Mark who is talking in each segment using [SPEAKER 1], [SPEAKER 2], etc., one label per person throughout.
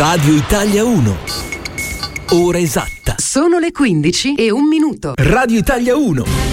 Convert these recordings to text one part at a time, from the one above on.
[SPEAKER 1] Radio Italia 1. Ora esatta.
[SPEAKER 2] Sono le 15:01.
[SPEAKER 1] Radio Italia 1.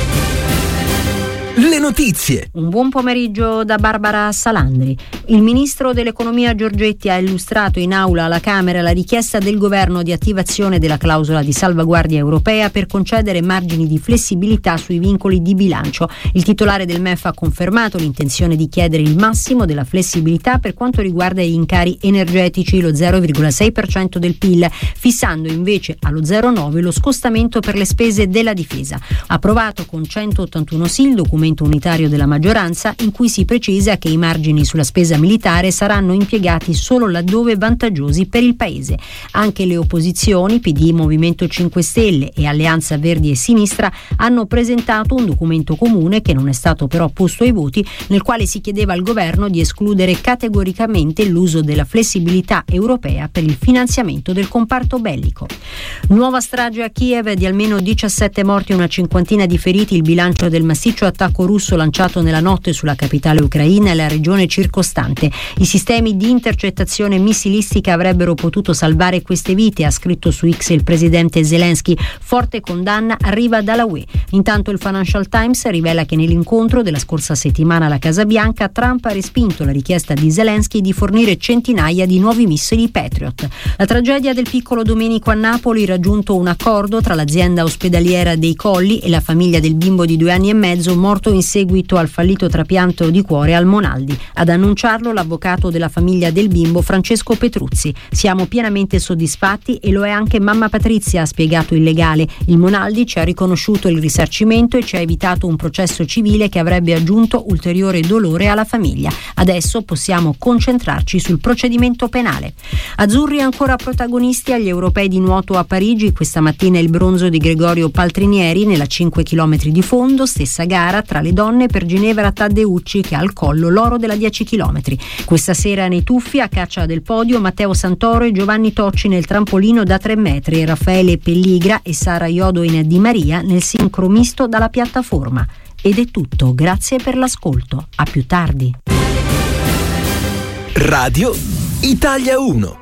[SPEAKER 1] Le notizie.
[SPEAKER 3] Un buon pomeriggio da Barbara Salandri. Il ministro dell'economia Giorgetti ha illustrato in aula alla Camera la richiesta del governo di attivazione della clausola di salvaguardia europea per concedere margini di flessibilità sui vincoli di bilancio. Il titolare del MEF ha confermato l'intenzione di chiedere il massimo della flessibilità per quanto riguarda gli incari energetici, lo 0,6% del PIL, fissando invece allo 0,9% lo scostamento per le spese della difesa. Approvato con 181 sì il documento unitario della maggioranza, in cui si precisa che i margini sulla spesa militare saranno impiegati solo laddove vantaggiosi per il Paese. Anche le opposizioni, PD, Movimento 5 Stelle e Alleanza Verdi e Sinistra, hanno presentato un documento comune che non è stato però posto ai voti, nel quale si chiedeva al governo di escludere categoricamente l'uso della flessibilità europea per il finanziamento del comparto bellico. Nuova strage a Kiev, di almeno 17 morti e una cinquantina di feriti il bilancio del massiccio attacco russo lanciato nella notte sulla capitale ucraina e la regione circostante. I sistemi di intercettazione missilistica avrebbero potuto salvare queste vite, ha scritto su X il presidente Zelensky. Forte condanna arriva dalla UE. Intanto il Financial Times rivela che nell'incontro della scorsa settimana alla Casa Bianca, Trump ha respinto la richiesta di Zelensky di fornire centinaia di nuovi missili Patriot. La tragedia del piccolo Domenico a Napoli, raggiunto un accordo tra l'azienda ospedaliera dei Colli e la famiglia del bimbo di 2 anni e mezzo morto in seguito al fallito trapianto di cuore al Monaldi. Ad annunciarlo l'avvocato della famiglia del bimbo Francesco Petruzzi. Siamo pienamente soddisfatti e lo è anche mamma Patrizia, ha spiegato il legale. Il Monaldi ci ha riconosciuto il risarcimento e ci ha evitato un processo civile che avrebbe aggiunto ulteriore dolore alla famiglia. Adesso possiamo concentrarci sul procedimento penale. Azzurri ancora protagonisti agli europei di nuoto a Parigi. Questa mattina il bronzo di Gregorio Paltrinieri nella 5 km di fondo, stessa gara tra le donne per Ginevra Taddeucci, che ha al collo l'oro della 10 km. Questa sera nei tuffi a caccia del podio Matteo Santoro e Giovanni Tocci nel trampolino da 3 metri, Raffaele Pelligra e Sara Iodo in Di Maria nel sincro misto dalla piattaforma. Ed è tutto, grazie per l'ascolto. A più tardi.
[SPEAKER 1] Radio Italia 1.